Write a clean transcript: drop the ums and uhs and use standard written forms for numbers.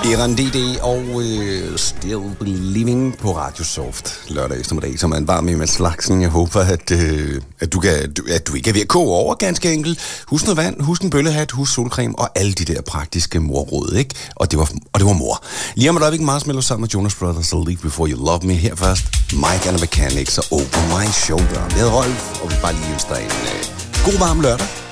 Eran DD og Still Believing på Radio Soft lørdag eftermiddag, som er en varm med slagsen. Jeg håber, at du ikke er ved at koge over, ganske enkelt. Husk noget vand, husk en bøllehat, husk solcreme og alle de der praktiske morråd, ikke? Og det var mor. Lige om et øjeblik, Marshmallow sammen med Jonas Brothers og Leave Before You Love Me. Her først Mike and the Mechanics og Over My Shoulder. Vi hedder Rolf, og vi bare lige ønsker dig en god varm lørdag.